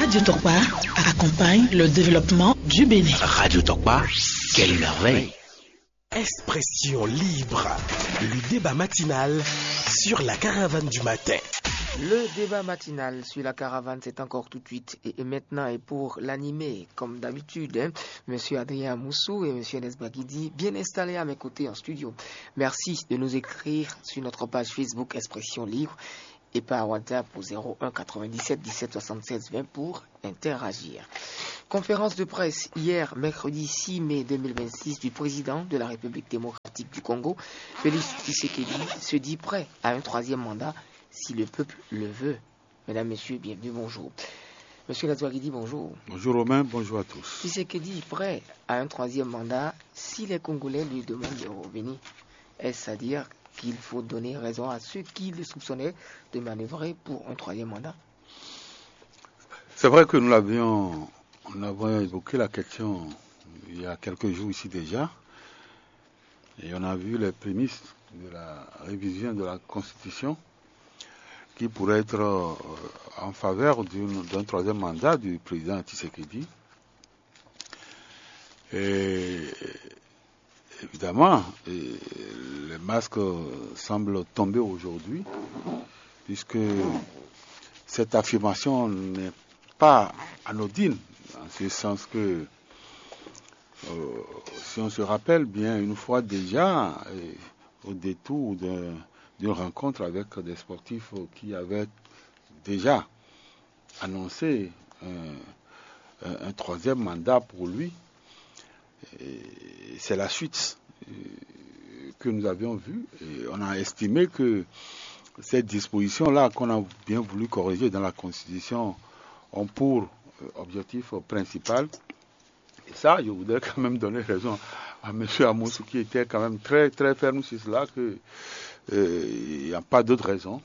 Radio Tokpa accompagne le développement du Bénin. Radio Tokpa, quelle merveille! Expression libre, le débat matinal sur la caravane du matin. Le débat matinal sur la caravane, c'est encore tout de suite et maintenant. Et pour l'animer, comme d'habitude, Monsieur Adrien Moussou et Monsieur Nesba Guidi, bien installés à mes côtés en studio. Merci de nous écrire sur notre page Facebook Expression Libre et par WhatsApp au 01 97 17 76 20 pour interagir. Conférence de presse hier, mercredi 6 mai 2026, du président de la République démocratique du Congo, Félix Tshisekedi, se dit prêt à un troisième mandat si le peuple le veut. Mesdames, Messieurs, bienvenue, bonjour. Monsieur Lazouagidi, bonjour. Bonjour Romain, bonjour à tous. Tshisekedi prêt à un troisième mandat si les Congolais lui demandent de revenir. Est-ce à dire qu'il faut donner raison à ceux qui le soupçonnaient de manœuvrer pour un troisième mandat? C'est vrai que nous avons évoqué la question il y a quelques jours ici déjà, et on a vu les prémices de la révision de la Constitution qui pourrait être en faveur d'un troisième mandat du président Tshisekedi. Et évidemment, les masques semblent tomber aujourd'hui, puisque cette affirmation n'est pas anodine, en ce sens que, si on se rappelle bien, une fois déjà, au détour d'une rencontre avec des sportifs qui avaient déjà annoncé un troisième mandat pour lui, c'est la suite que nous avions vue, et on a estimé que cette disposition-là qu'on a bien voulu corriger dans la Constitution ont pour objectif principal, et ça, je voudrais quand même donner raison à M. Amoussou qui était quand même très très ferme sur cela, que il n'y a pas d'autre raison.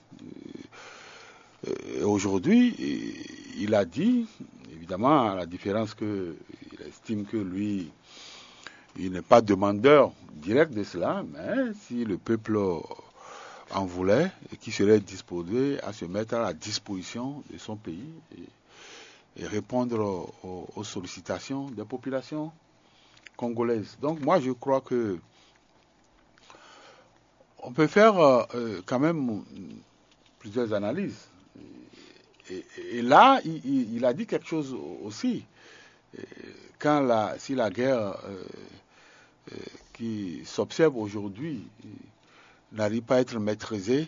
Aujourd'hui, il a dit, évidemment, à la différence qu'il estime que lui, il n'est pas demandeur direct de cela, mais si le peuple en voulait, et qui serait disposé à se mettre à la disposition de son pays et répondre aux sollicitations des populations congolaises. Donc moi, je crois que on peut faire quand même plusieurs analyses. Et là, il a dit quelque chose aussi. Si la guerre qui s'observe aujourd'hui n'arrive pas à être maîtrisée,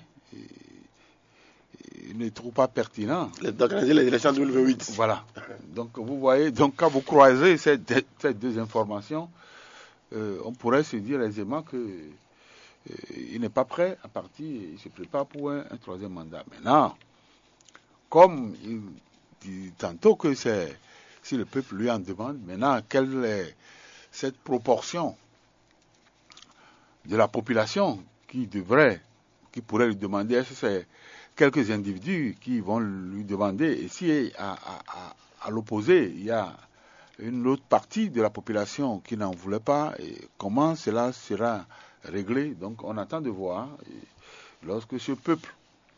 il ne trouve pas pertinent. D'organiser les élections 2008. Voilà. Donc vous voyez, quand vous croisez ces deux informations, on pourrait se dire aisément que il n'est pas prêt à partir, il se prépare pour un troisième mandat. Maintenant, comme il dit tantôt que c'est si le peuple lui en demande, maintenant, quelle est cette proportion de la population qui pourrait lui demander? Est-ce que c'est quelques individus qui vont lui demander? Et si à l'opposé, il y a une autre partie de la population qui n'en voulait pas, et comment cela sera réglé? Donc on attend de voir. Et lorsque ce peuple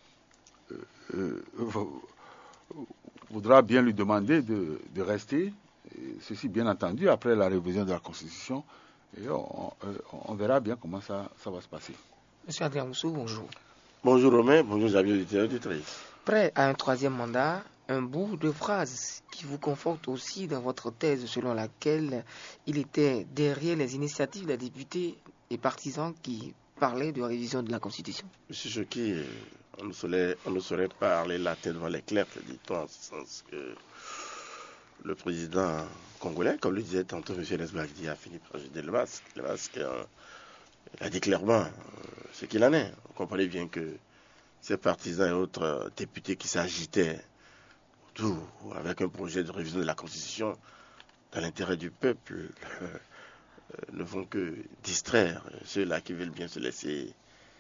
voudra bien lui demander de rester, ceci bien entendu après la révision de la Constitution, et on verra bien comment ça va se passer. Monsieur Adrien Moussou, bonjour. Bonjour Romain, bonjour amis auditeurs et auditrices. Prêt à un troisième mandat, un bout de phrase qui vous conforte aussi dans votre thèse selon laquelle il était derrière les initiatives des députés et partisans qui parlaient de révision de la Constitution. Monsieur Choki, on ne saurait parler la tête devant les clercs, dit-on, en ce sens que le président congolais, comme le disait tantôt M. Nesbagdi, a fini par jeter le masque. Le masque a dit clairement ce qu'il en est. Vous comprenez bien que ces partisans et autres députés qui s'agitaient autour avec un projet de révision de la Constitution dans l'intérêt du peuple ne font que distraire ceux-là qui veulent bien se laisser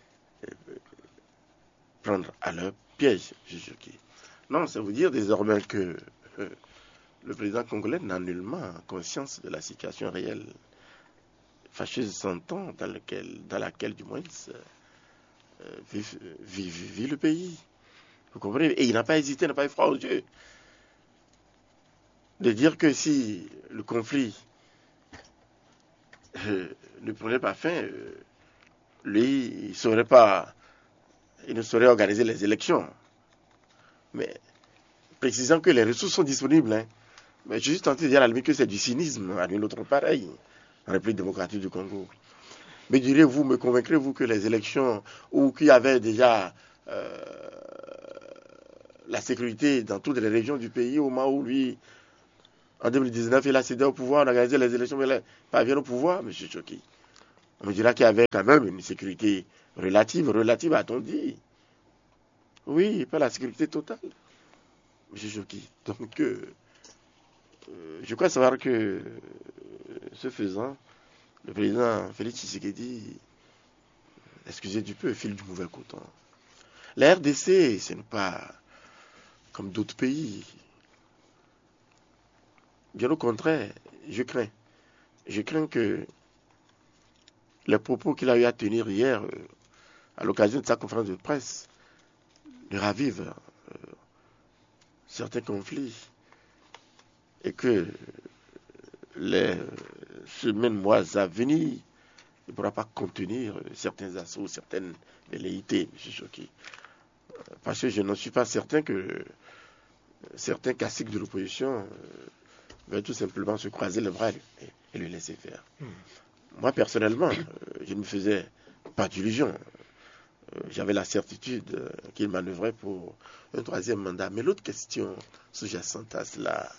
prendre à leur piège. Non, ça veut dire désormais que le président congolais n'a nullement conscience de la situation réelle, fâcheuse s'entend, dans laquelle du moins vit le pays. Vous comprenez? Et il n'a pas hésité, n'a pas eu froid aux yeux. de dire que si le conflit ne prenait pas fin, lui, il ne saurait organiser les élections. Mais précisant que les ressources sont disponibles, hein. Mais je suis juste tenté de dire à la limite que c'est du cynisme à une autre pareille, en République démocratique du Congo. Mais direz-vous, me convaincrez-vous que les élections, ou qu'il y avait déjà la sécurité dans toutes les régions du pays au moment où lui, en 2019, il a cédé au pouvoir, on a organisé les élections, mais il parvient au pouvoir, M. Choki. On me dira qu'il y avait quand même une sécurité relative a-t-on dit. Oui, pas la sécurité totale, M. Choki. Donc, je crois savoir que, ce faisant, le président Félix Tshisekedi, excusez du peu, file du mauvais coton. La RDC, ce n'est pas comme d'autres pays. Bien au contraire, je crains que les propos qu'il a eu à tenir hier, à l'occasion de sa conférence de presse, ne ravivent certains conflits et que les semaines, mois à venir ne pourra pas contenir certains assauts, certaines velléités, M. Choki. Parce que je n'en suis pas certain que certains caciques de l'opposition veulent tout simplement se croiser les bras et le laisser faire. Moi, personnellement, je ne me faisais pas d'illusions. J'avais la certitude qu'il manœuvrait pour un troisième mandat. Mais l'autre question sous-jacente à cela,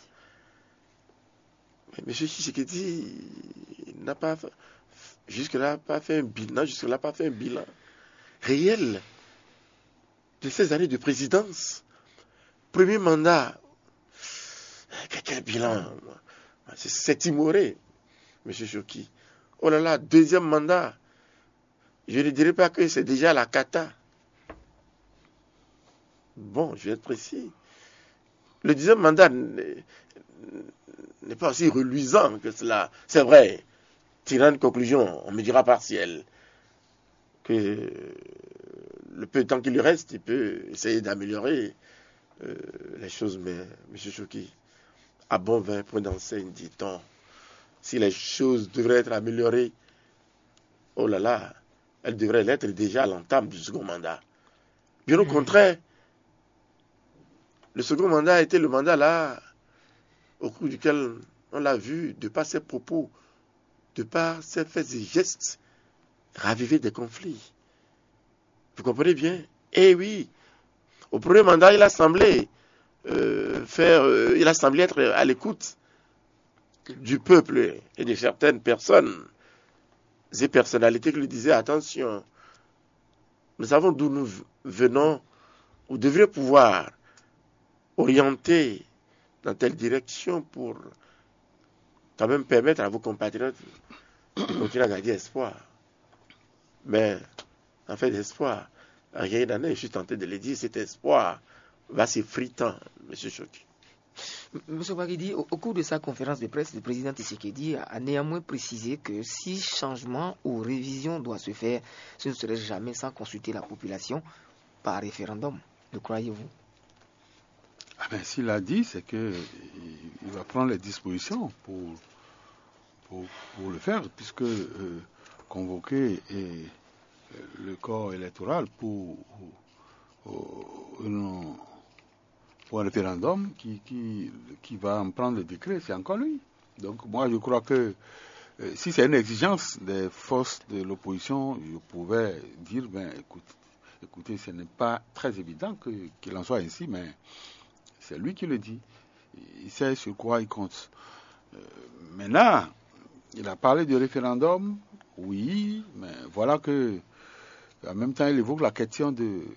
M. Tshisekedi n'a pas jusque-là pas fait un bilan réel de ces années de présidence. Premier mandat, quel bilan? C'est timoré, M. Choki. Oh là là, deuxième mandat, je ne dirais pas que c'est déjà la cata. Bon, je vais être précis. Le deuxième mandat n'est pas aussi reluisant que cela. C'est vrai, tirant une conclusion, on me dira partielle, que le peu de temps qu'il lui reste, il peut essayer d'améliorer les choses. Mais, M. Choki, à bon vin, point d'enseigne, dit-on, si les choses devraient être améliorées, oh là là, elles devraient l'être déjà à l'entame du second mandat. Bien au contraire, le second mandat a été le mandat là, au cours duquel on l'a vu, de par ses propos, de par ses faits et gestes, raviver des conflits. Vous comprenez bien? Eh oui, au premier mandat, il a semblé être à l'écoute du peuple et de certaines personnes et personnalités qui lui disaient attention, nous savons d'où nous venons, vous devriez pouvoir orienter dans telle direction pour quand même permettre à vos compatriotes de continuer à garder espoir. Mais en fait d'espoir, rien d'en est, je suis tenté de le dire, cet espoir va s'effritant, M. Choki. M. Bagidi, au cours de sa conférence de presse, le président Tshisekedi a néanmoins précisé que si changement ou révision doit se faire, ce ne serait jamais sans consulter la population par référendum. Le croyez-vous? S'il a dit, c'est qu'il va prendre les dispositions pour le faire, puisque convoquer le corps électoral pour un référendum qui va en prendre le décret, c'est encore lui. Donc moi je crois que si c'est une exigence des forces de l'opposition, je pouvais dire, écoutez, ce n'est pas très évident qu'il en soit ainsi, mais c'est lui qui le dit. Il sait sur quoi il compte. Maintenant, il a parlé de référendum, oui, mais voilà que en même temps il évoque la question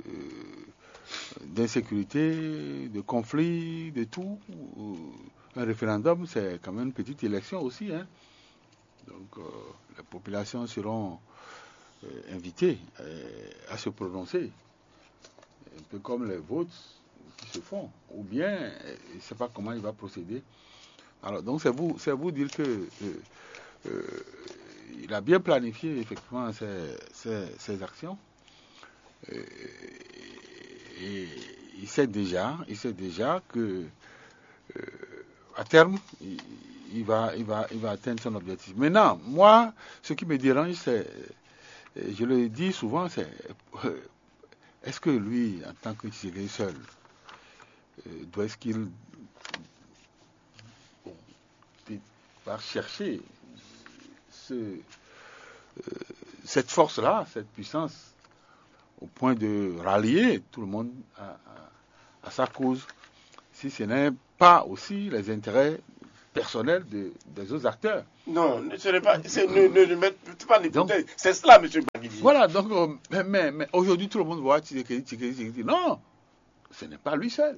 d'insécurité, de conflit, de tout. Un référendum, c'est quand même une petite élection aussi, hein. Donc, les populations seront invitées à se prononcer, un peu comme les votes qui se font. Ou bien, je ne sais pas comment il va procéder. Alors, donc, c'est vous dire que il a bien planifié effectivement ses actions. Et il sait déjà que à terme, il va atteindre son objectif. Maintenant, moi, ce qui me dérange, c'est, je le dis souvent, c'est est-ce que lui, en tant que Tshisekedi seul, est-ce qu'il va chercher cette force-là, cette puissance, au point de rallier tout le monde à sa cause, si ce n'est pas aussi les intérêts personnels des autres acteurs. Non, ce n'est pas, ne mettez pas l'hypothèse. C'est cela, M. Baguidi. Voilà, donc, mais aujourd'hui, tout le monde voit Tshisekedi. Non, ce n'est pas lui seul.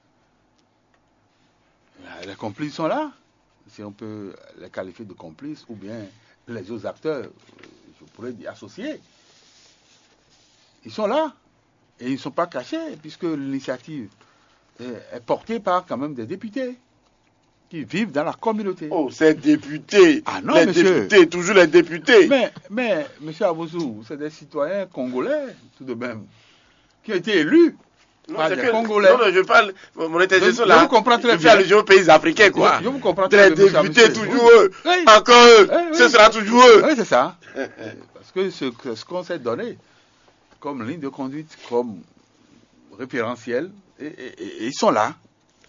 Les complices sont là, si on peut les qualifier de complices, ou bien les autres acteurs, je pourrais dire associés. Ils sont là, et ils ne sont pas cachés, puisque l'initiative est portée par quand même des députés qui vivent dans la communauté. Oh, ces députés. Ah non, les monsieur. Députés, toujours les députés. Mais monsieur Abouzou, c'est des citoyens congolais, tout de même, qui ont été élus par des Congolais. Non, je parle, mon interjection là, je vous comprends très bien. Je fais allusion aux pays africains, quoi. Je vous comprends très bien. Les députés, toujours eux. Oui. Encore eux. Oui, ce sera toujours eux. Oui, c'est ça. Parce que ce qu'on s'est donné comme ligne de conduite, comme référentiel, et ils sont là.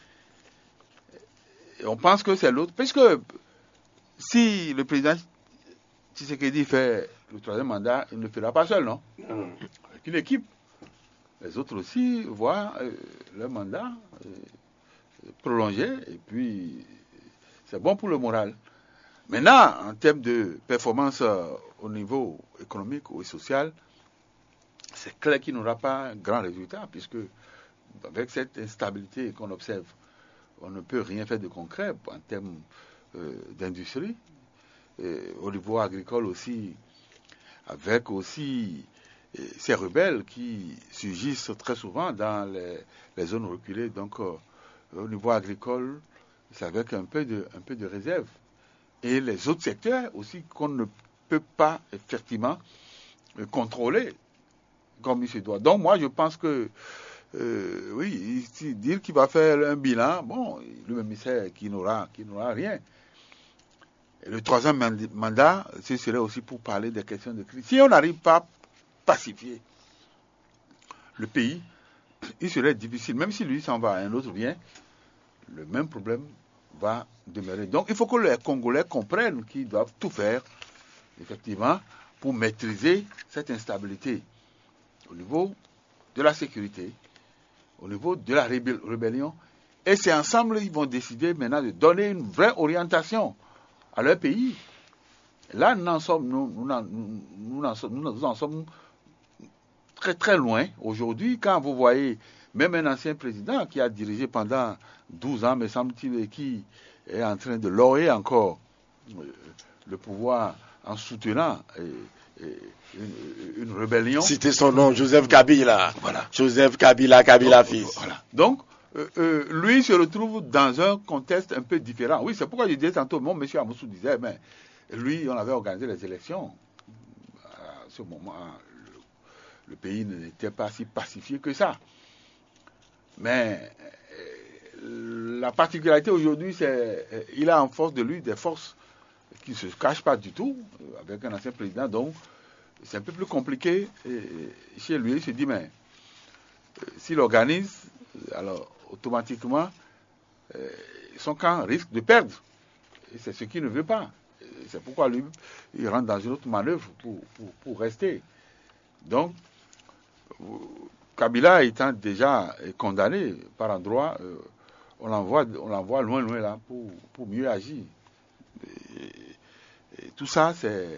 Et on pense que c'est l'autre. Puisque si le président Tshisekedi fait le 3e mandat, il ne le fera pas seul, non? Avec une équipe. Les autres aussi voient leur mandat prolongé, et puis c'est bon pour le moral. Maintenant, en termes de performance au niveau économique ou social, c'est clair qu'il n'aura pas un grand résultat, puisque avec cette instabilité qu'on observe, on ne peut rien faire de concret en termes d'industrie. Au niveau agricole aussi, avec aussi ces rebelles qui surgissent très souvent dans les zones reculées. Donc, au niveau agricole, c'est avec un peu de réserve. Et les autres secteurs aussi qu'on ne peut pas effectivement contrôler comme il se doit. Donc, moi, je pense que, oui, dire qu'il va faire un bilan, bon, lui-même, il sait qu'il n'aura rien. Et le 3e mandat, ce serait aussi pour parler des questions de crise. Si on n'arrive pas à pacifier le pays, il serait difficile, même si lui s'en va, un autre vient, le même problème va demeurer. Donc il faut que les Congolais comprennent qu'ils doivent tout faire, effectivement, pour maîtriser cette instabilité au niveau de la sécurité, au niveau de la rébellion. Et c'est ensemble qu'ils vont décider maintenant de donner une vraie orientation à leur pays. Là, nous en sommes très très loin aujourd'hui. Quand vous voyez même un ancien président qui a dirigé pendant 12 ans, me semble-t-il, et qui est en train de laurer encore le pouvoir en soutenant une rébellion. Citez son nom, Joseph Kabila. Voilà. Joseph Kabila fils. Voilà. Donc, lui se retrouve dans un contexte un peu différent. Oui, c'est pourquoi je disais tantôt, mon monsieur Amoussou disait, mais lui, on avait organisé les élections. À ce moment, le pays n'était pas si pacifié que ça. Mais la particularité aujourd'hui, c'est qu'il a en force de lui des forces qui ne se cachent pas du tout, avec un ancien président. Donc, c'est un peu plus compliqué chez lui. Il se dit, mais s'il organise, alors automatiquement, son camp risque de perdre. Et c'est ce qu'il ne veut pas. C'est pourquoi lui, il rentre dans une autre manœuvre pour rester. Donc, Kabila étant déjà condamné par endroit, on l'envoie loin là pour mieux agir. Et tout ça,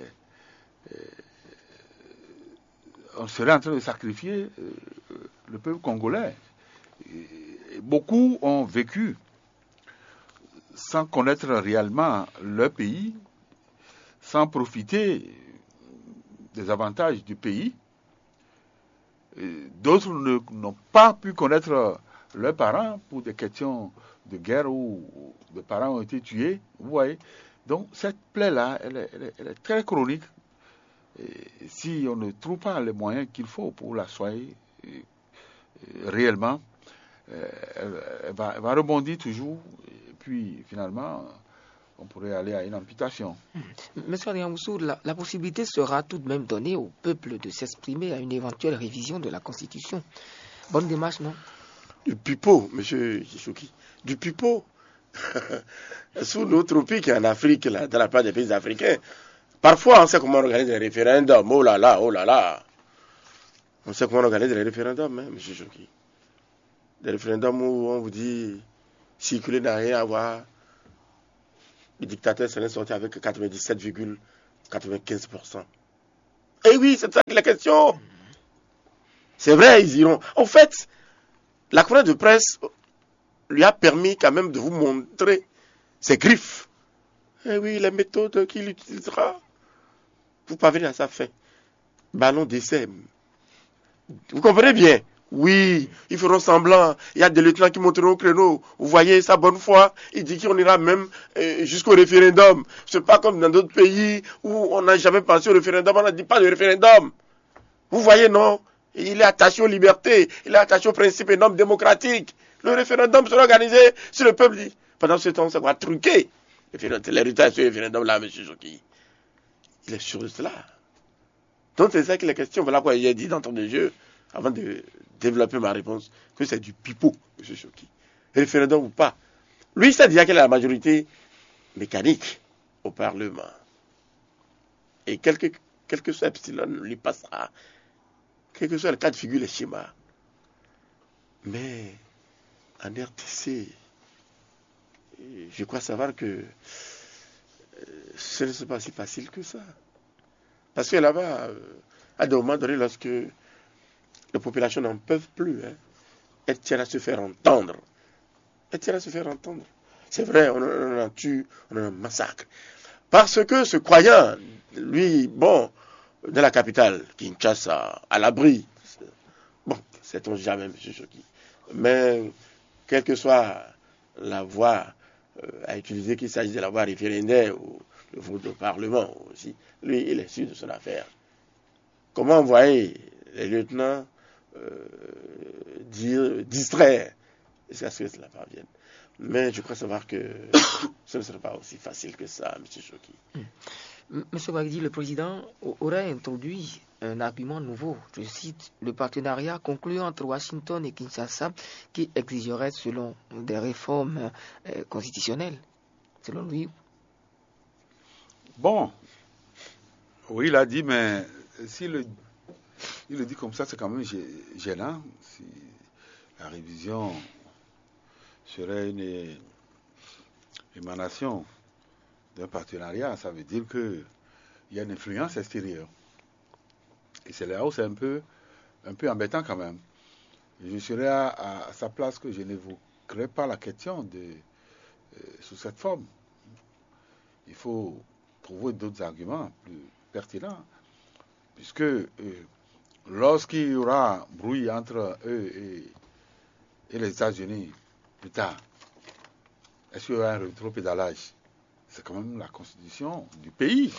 on serait en train de sacrifier le peuple congolais. Et beaucoup ont vécu sans connaître réellement leur pays, sans profiter des avantages du pays. D'autres n'ont pas pu connaître leurs parents pour des questions de guerre où des parents ont été tués. Vous voyez. Donc cette plaie-là, elle est très chronique. Et si on ne trouve pas les moyens qu'il faut pour la soigner réellement, elle va rebondir toujours. Et puis finalement, on pourrait aller à une amputation. Monsieur Adrien Moussou, la possibilité sera tout de même donnée au peuple de s'exprimer à une éventuelle révision de la Constitution. Bonne démarche, non? Du pipeau, monsieur Chouki. Du pipeau. Sous nos tropiques en Afrique, là, dans la plupart des pays africains, parfois on sait comment on organise les référendums. Oh là là, oh là là. On sait comment on organise les référendums, hein, monsieur Chouki. Des référendums où on vous dit circuler n'a rien à voir. Le dictateur serait sorti avec 97,95%. Eh oui, c'est ça la question. C'est vrai, ils iront. En fait, la conférence de presse lui a permis quand même de vous montrer ses griffes. Eh oui, les méthodes qu'il utilisera pour parvenir à sa fin. Ballon d'essai. Vous comprenez bien? Oui, ils feront semblant. Il y a des lieutenants qui monteront au créneau. Vous voyez sa bonne foi. Il dit qu'on ira même jusqu'au référendum. C'est pas comme dans d'autres pays où on n'a jamais pensé au référendum. On n'a dit pas de référendum. Vous voyez, non? Il est attaché aux libertés. Il est attaché aux principes et normes démocratiques. Le référendum sera organisé si le peuple dit. Pendant ce temps, ça va truquer. Les résultats sur le référendum là, M. Chouki. Il est sûr de cela. Donc c'est ça qu'il est question. Voilà quoi j'ai dit d'entendre de jeu, avant de développer ma réponse, que c'est du pipeau, M. Chouki. Référendum ou pas. Lui, il sait déjà qu'il a la majorité mécanique au Parlement. Et quel que soit Epsilon, lui passera. Quel que soit le cas de figure, les schémas. Mais en RTC, je crois savoir que ce n'est pas si facile que ça. Parce que là-bas, à des moments donnés, lorsque les populations n'en peuvent plus, hein, elles tiennent à se faire entendre. Elles tiennent à se faire entendre. C'est vrai, on en tue, on en massacre. Parce que ce croyant, lui, bon, de la capitale, Kinshasa, à l'abri, bon, sait-on jamais, M. Chouki. Mais, quelle que soit la voie à utiliser, qu'il s'agisse de la voie référendaire ou le vote au Parlement aussi, lui, il est sûr de son affaire. Comment envoyer les lieutenants distraire jusqu'à ce que cela parvienne? Mais je crois savoir que ce ne serait pas aussi facile que ça, M. Chouki. Monsieur Bagdi, le président aurait introduit un argument nouveau, je cite, le partenariat conclu entre Washington et Kinshasa qui exigerait, selon des réformes constitutionnelles, selon lui. Bon, oui, il a dit, mais il le dit comme ça, c'est quand même gênant. Si la révision serait une émanation d'un partenariat, ça veut dire qu'il y a une influence extérieure. Et c'est là où c'est un peu embêtant quand même. Je serais à sa place que je n'évoquerais pas la question sous cette forme. Il faut trouver d'autres arguments plus pertinents, puisque lorsqu'il y aura bruit entre eux et les États-Unis plus tard, est-ce qu'il y aura un rétropédalage? C'est quand même la constitution du pays.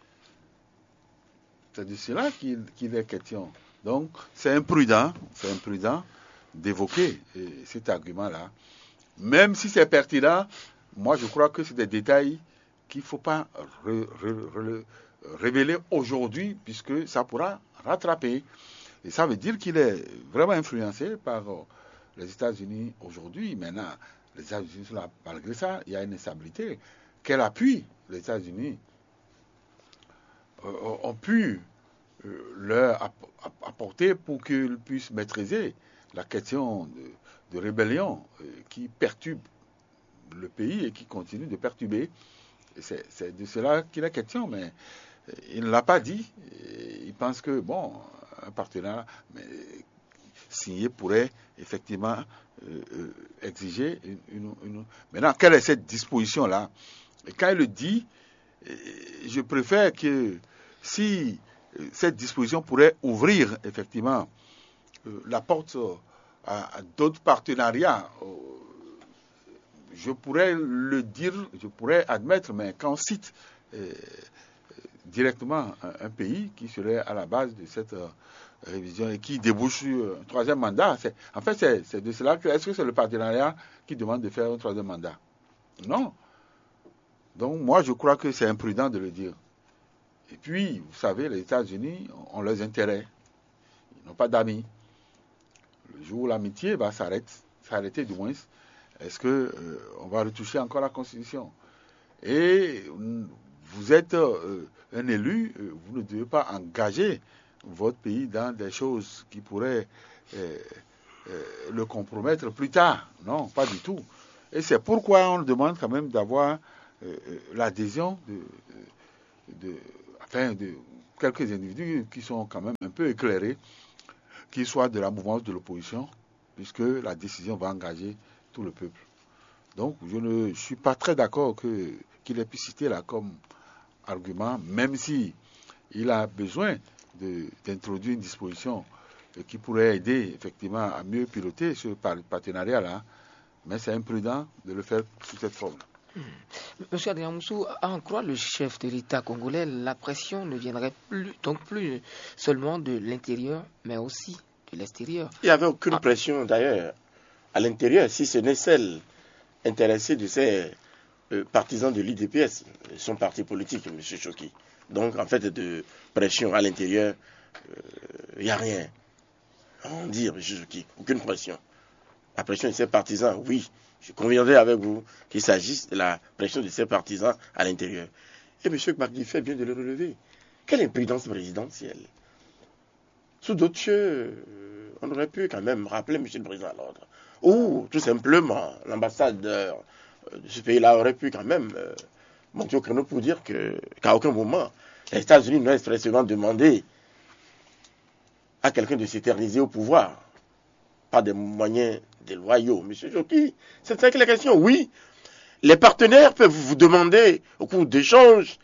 C'est de cela qu'il est question. Donc, c'est imprudent d'évoquer cet argument-là. Même si c'est pertinent, moi je crois que c'est des détails qu'il ne faut pas révéler aujourd'hui, puisque ça pourra rattraper. Et ça veut dire qu'il est vraiment influencé par les États-Unis aujourd'hui. Maintenant, les États-Unis sont là, malgré ça, il y a une instabilité. Quel appui les États-Unis ont pu leur apporter pour qu'ils puissent maîtriser la question de rébellion qui perturbe le pays et qui continue de perturber. C'est de cela qu'il est question, mais il ne l'a pas dit. Il pense que, bon, un partenariat signé pourrait effectivement exiger une... Maintenant, quelle est cette disposition-là? Et quand il le dit, je préfère que si cette disposition pourrait ouvrir effectivement la porte à d'autres partenariats, je pourrais le dire, je pourrais admettre, mais quand on cite directement un pays qui serait à la base de cette révision et qui débouche sur un troisième mandat, en fait c'est de cela que, est-ce que c'est le partenariat qui demande de faire un troisième mandat? Non. Donc moi, je crois que c'est imprudent de le dire. Et puis, vous savez, les États-Unis ont leurs intérêts. Ils n'ont pas d'amis. Le jour où l'amitié va s'arrêter du moins, est-ce que on va retoucher encore la Constitution? Et vous êtes un élu, vous ne devez pas engager votre pays dans des choses qui pourraient le compromettre plus tard. Non, pas du tout. Et c'est pourquoi on demande quand même d'avoir l'adhésion de quelques individus qui sont quand même un peu éclairés, qui soient de la mouvance de l'opposition, puisque la décision va engager tout le peuple. Donc, je ne suis pas très d'accord qu'il ait pu citer là comme argument, même si il a besoin d'introduire une disposition qui pourrait aider effectivement à mieux piloter ce partenariat-là, mais c'est imprudent de le faire sous cette forme. Monsieur Adrien Moussou, à en croire le chef de l'État congolais, la pression ne viendrait plus seulement de l'intérieur, mais aussi de l'extérieur. Il n'y avait aucune pression d'ailleurs à l'intérieur, si ce n'est celle intéressée de ces partisans de l'IDPS, son parti politique, M. Choki. Donc en fait de pression à l'intérieur, il n'y a rien. On dit, M. Choki, aucune pression. La pression de ses partisans, oui. Je conviendrai avec vous qu'il s'agisse de la pression de ses partisans à l'intérieur. Et M. Gbagdi fait bien de le relever. Quelle imprudence présidentielle. Sous d'autres cieux, on aurait pu quand même rappeler M. le Président à l'ordre. Ou, tout simplement, l'ambassadeur de ce pays-là aurait pu quand même monter au créneau pour dire qu'à aucun moment, les États-Unis n'ont expressément demandé à quelqu'un de s'éterniser au pouvoir par des moyens déloyaux. Monsieur Choki, c'est ça que la question. Oui, les partenaires peuvent vous demander au cours d'échanges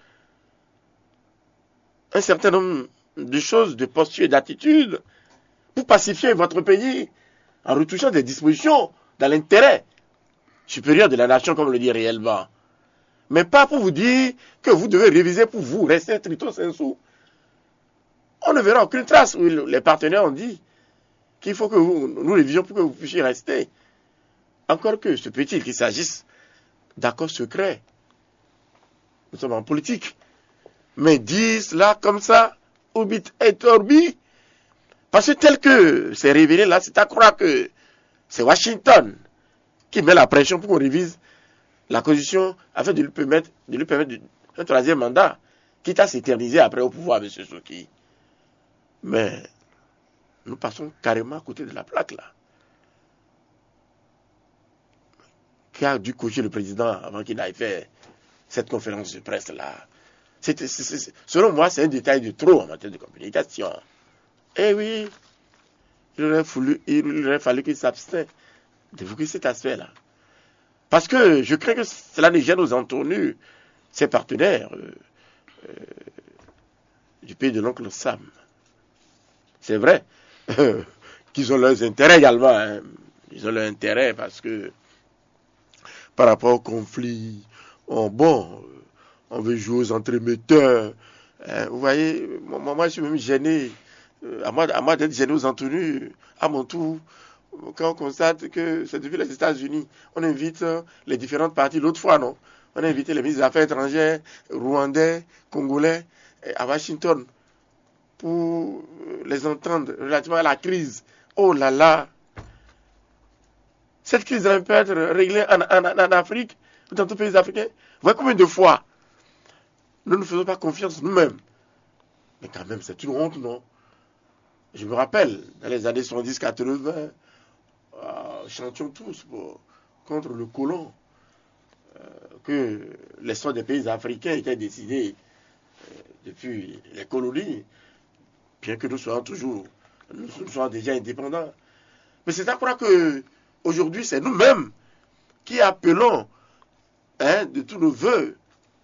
un certain nombre de choses, de postures et d'attitudes pour pacifier votre pays en retouchant des dispositions dans l'intérêt supérieur de la nation, comme le dit réellement. Mais pas pour vous dire que vous devez réviser pour vous, rester trito sensu. On ne verra aucune trace où les partenaires ont dit qu'il faut que nous révisions pour que vous puissiez rester. Encore que ce peut-il qu'il s'agisse d'accords secrets. Nous sommes en politique. Mais dire cela comme ça, obit et orbi, parce que tel que c'est révélé là, c'est à croire que c'est Washington qui met la pression pour qu'on révise la Constitution afin de lui permettre un troisième mandat, quitte à s'éterniser après au pouvoir, M. Choki. Mais nous passons carrément à côté de la plaque là. Qui a dû coucher le président avant qu'il n'aille faire cette conférence de presse là. Selon moi, c'est un détail de trop en matière de communication. Eh oui, il aurait fallu qu'il s'abstienne d'évoquer cet aspect-là. Parce que je crains que cela ne gêne aux entournures ses partenaires du pays de l'oncle Sam. C'est vrai qu'ils ont leurs intérêts également. Hein. Ils ont leurs intérêts parce que par rapport au conflit, on veut jouer aux entremetteurs. Vous voyez, moi je suis même gêné. À moi d'être gêné aux entournures, à mon tour, quand on constate que c'est depuis les États-Unis, on invite les différentes parties. L'autre fois, non, on a invité les ministres des Affaires étrangères, rwandais, congolais, à Washington, pour les entendre relativement à la crise. Oh là là! Cette crise peut être réglée en Afrique, dans tous les pays africains. Vous voyez combien de fois nous ne faisons pas confiance nous-mêmes. Mais quand même, c'est une honte, non? Je me rappelle, dans les années 70-80, chantions tous contre le colon, que l'histoire des pays africains était décidée depuis les colonies, bien que nous soyons déjà indépendants. Mais c'est à croire que aujourd'hui, c'est nous-mêmes qui appelons de tous nos voeux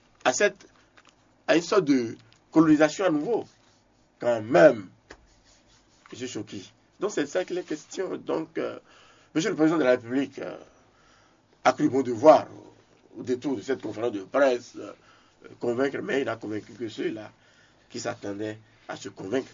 à une sorte de colonisation à nouveau. Quand même, M. Choki. Donc c'est ça qu'il est question. Donc, Monsieur le Président de la République a cru bon devoir, au détour de cette conférence de presse, convaincre, mais il a convaincu que ceux-là qui s'attendaient à se convaincre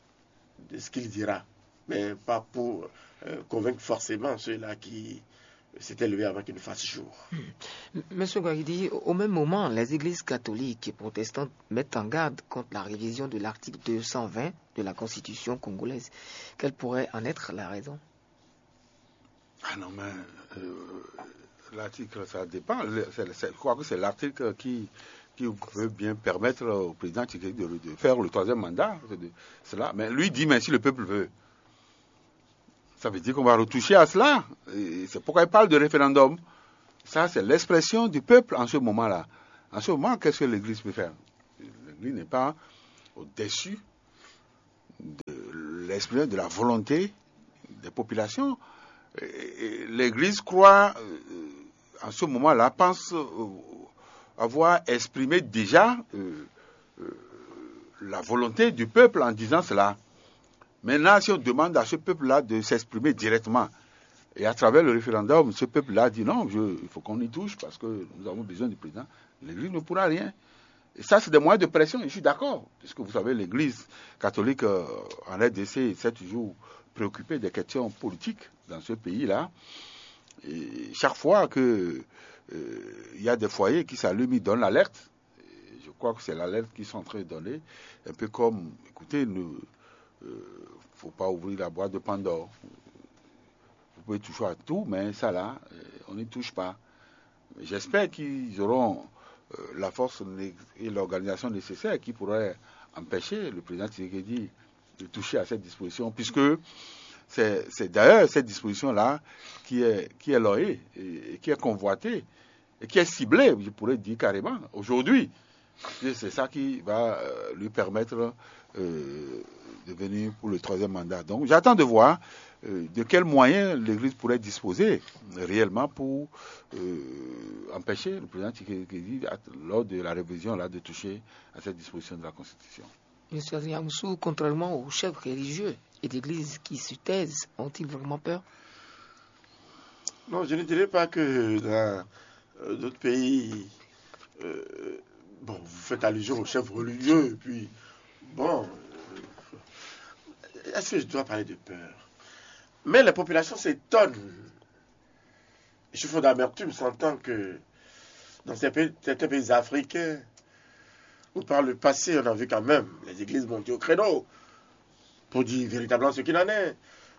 de ce qu'il dira, mais pas pour convaincre forcément ceux-là qui s'est élevé avant qu'il ne fasse jour. Monsieur Guaidi, au même moment, les églises catholiques et protestantes mettent en garde contre la révision de l'article 220 de la Constitution congolaise. Quelle pourrait en être la raison? Ah non, mais l'article, ça dépend. Je crois que c'est l'article qui veut bien permettre au président Tshisekedi de faire le troisième mandat. Cela. Mais lui dit, mais si le peuple veut, ça veut dire qu'on va retoucher à cela. Et c'est pourquoi il parle de référendum. Ça, c'est l'expression du peuple en ce moment-là. En ce moment, qu'est-ce que l'Église peut faire? L'Église n'est pas au-dessus de l'expression de la volonté des populations. Et l'Église croit, en ce moment-là, pense avoir exprimé déjà la volonté du peuple en disant cela. Maintenant, si on demande à ce peuple-là de s'exprimer directement, et à travers le référendum, ce peuple-là dit non, il faut qu'on y touche parce que nous avons besoin du président, l'Église ne pourra rien. Et ça, c'est des moyens de pression, et je suis d'accord, puisque vous savez, l'Église catholique en RDC s'est toujours préoccupée des questions politiques dans ce pays-là. Et chaque fois qu'il y a des foyers qui s'allument, ils donnent l'alerte. Je crois que c'est l'alerte qu'ils sont en train de donner, un peu comme, écoutez, il ne faut pas ouvrir la boîte de Pandore. Vous pouvez toucher à tout, mais ça là, on n'y touche pas. J'espère qu'ils auront la force et l'organisation nécessaire qui pourraient empêcher le président Tshisekedi de toucher à cette disposition, puisque c'est d'ailleurs cette disposition-là qui est loyée et qui est convoitée et qui est ciblée, je pourrais dire carrément, aujourd'hui. C'est ça qui va lui permettre de venir pour le troisième mandat. Donc j'attends de voir de quels moyens l'Église pourrait disposer réellement pour empêcher le président Tshisekedi, lors de la révision, là, de toucher à cette disposition de la Constitution. Monsieur Adrien-Moussou, contrairement aux chefs religieux et d'église qui se taisent, ont-ils vraiment peur? Non, je ne dirais pas que dans d'autres pays, bon, vous faites allusion aux chefs religieux, et puis, bon, est-ce que je dois parler de peur? Mais la population s'étonne. Je fais d'amertume, sentant que dans certains pays africains, où par le passé, on a vu quand même les églises monter au créneau pour dire véritablement ce qu'il en est.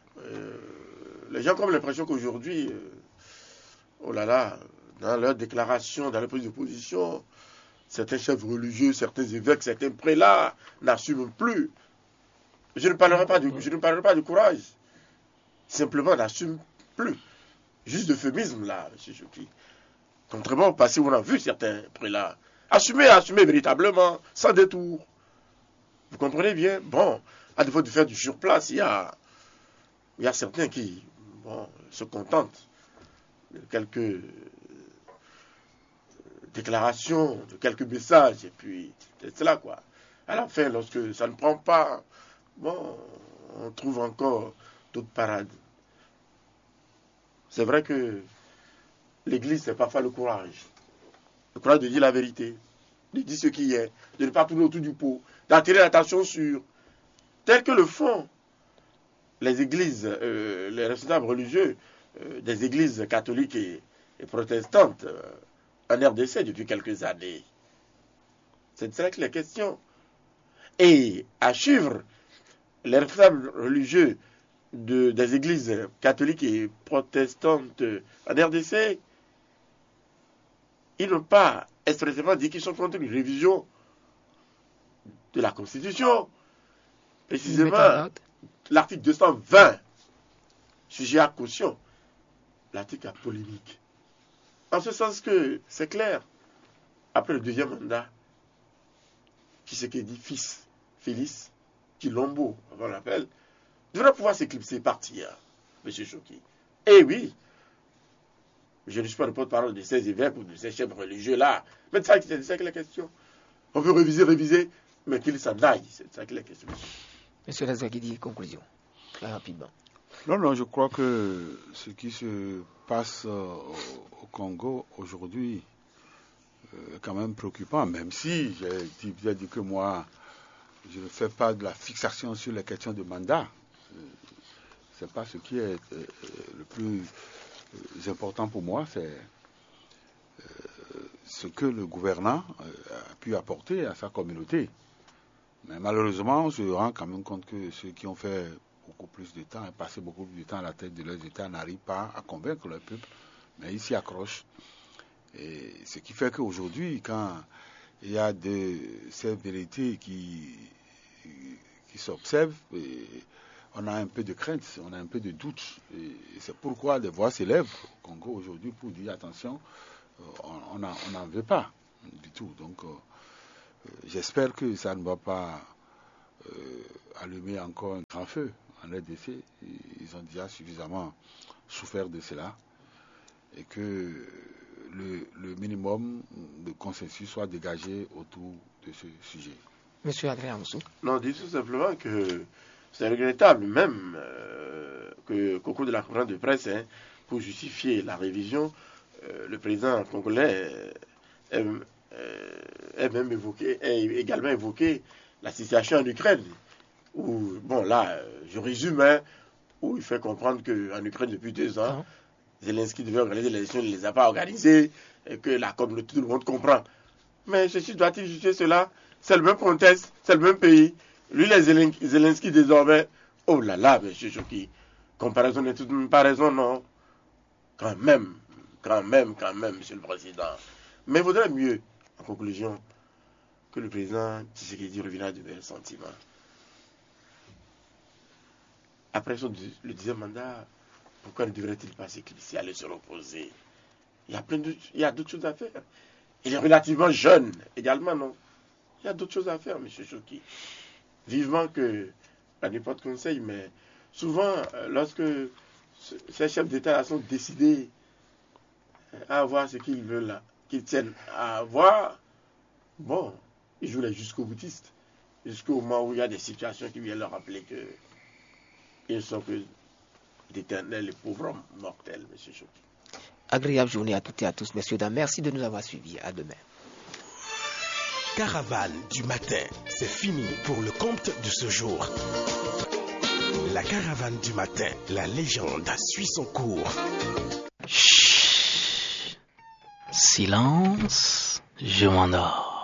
Les gens ont l'impression qu'aujourd'hui, oh là là, dans leurs déclarations, dans leur prise de position, certains chefs religieux, certains évêques, certains prélats n'assument plus. Je ne parlerai pas du courage. Simplement, n'assument plus. Juste d'euphémisme, là, M. Chouki. Contrairement au passé où on a vu certains prélats assumer véritablement, sans détour. Vous comprenez bien? Bon, à défaut de faire du surplace, il y a certains qui se contentent de quelques déclarations, de quelques messages, et puis c'est cela, quoi. À la fin, lorsque ça ne prend pas, bon, on trouve encore d'autres parades. C'est vrai que l'Église, c'est parfois le courage. Le courage de dire la vérité, de dire ce qui est, de ne pas tourner autour du pot, d'attirer l'attention sur, tel que le font les églises, les responsables religieux des églises catholiques et protestantes en RDC depuis quelques années. C'est de cela qu'il est question. Et à suivre les responsables religieux des églises catholiques et protestantes en RDC, ils n'ont pas expressément dit qu'ils sont contre une révision de la Constitution. Précisément, l'article 220, sujet à caution, l'article à polémique. En ce sens que, c'est clair, après le deuxième mandat, Tshisekedi fils, Félix Tshilombo, on l'appelle, devrait pouvoir s'éclipser, partir, M. Chouki. Eh oui, je ne suis pas le porte-parole de ces évêques ou de ces chefs religieux-là, mais c'est ça qu'il est question. On veut réviser, mais qu'il s'en aille, c'est ça qu'il est question. Monsieur Lazagidi, conclusion, très rapidement. Non, je crois que ce qui se passe au Congo aujourd'hui est quand même préoccupant, même si j'ai dit que moi, je ne fais pas de la fixation sur les questions de mandat. C'est pas ce qui est le plus important pour moi, c'est ce que le gouvernant a pu apporter à sa communauté. Mais malheureusement, on se rend quand même compte que ceux qui ont fait beaucoup plus de temps et passé beaucoup plus de temps à la tête de leurs États n'arrivent pas à convaincre leur peuple, mais ils s'y accrochent. Et ce qui fait qu'aujourd'hui, quand il y a de ces vérités qui s'observent, on a un peu de crainte, on a un peu de doute. Et c'est pourquoi les voix s'élèvent au Congo aujourd'hui pour dire attention, on n'en veut pas du tout. Donc j'espère que ça ne va pas allumer encore un grand feu en RDC. Ils ont déjà suffisamment souffert de cela et que le minimum de consensus soit dégagé autour de ce sujet. Monsieur Adrien Moussou. Non, dis tout simplement que c'est regrettable même qu'au cours de la conférence de presse, pour justifier la révision, le président congolais ait également évoqué la situation en Ukraine. Où, bon là, je résume, où il fait comprendre qu'en Ukraine depuis 2 ans, Zelensky devait organiser les élections, il ne les a pas organisées, et que la communauté, tout le monde comprend. Mais ceci doit-il justifier cela? C'est le même contexte, c'est le même pays. Lui, les Zelensky désormais, oh là là, monsieur Choki, comparaison n'est toute une comparaison, non. Quand même, monsieur le président. Mais il vaudrait mieux, en conclusion, que le président Tshisekedi revienne à de meilleurs sentiments. Après le 10e mandat, pourquoi ne devrait-il pas s'éclipser, aller se reposer? Il y a d'autres choses à faire. Il est relativement jeune également, non? Il y a d'autres choses à faire, M. Choki. Vivement que, à n'importe conseil, mais souvent, lorsque ces chefs d'État sont décidés à avoir ce qu'ils veulent là, qu'ils tiennent à avoir, bon, ils jouent les jusqu'au boutistes. Jusqu'au moment où il y a des situations qui viennent leur rappeler que ils ne sont que d'éternels et pauvres hommes mortels, M. Choki. Agréable journée à toutes et à tous, messieurs, dames. Merci de nous avoir suivis. À demain. Caravane du matin, c'est fini pour le compte de ce jour. La caravane du matin, la légende suit son cours. Chut. Silence, je m'endors.